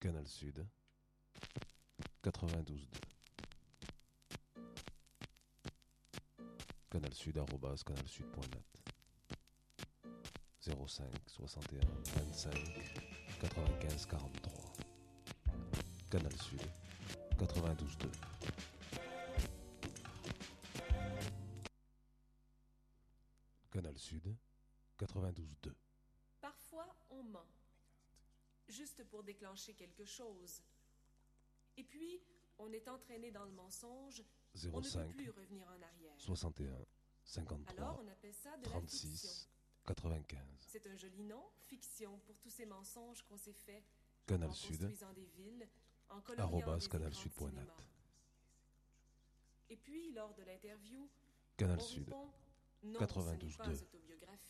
Canal Sud 92.2. Canal Sud @canalsud.net 05 61 25 95 43. Canal Sud 92.2. Canal Sud 92.2. Parfois, on ment, juste pour déclencher quelque chose. Et puis, on est entraîné dans le mensonge, on ne peut plus revenir en arrière. 61 53 Alors, on appelle ça de la 36 fiction. 95. C'est un joli nom, fiction, pour tous ces mensonges qu'on s'est faits. Canal En Sud construisant des villes, en coloriant des @canalsud.net. écrans de cinéma. Et puis, lors de l'interview, Canal on Sud répond « Non, ce n'est 92.2. pas autobiographique ».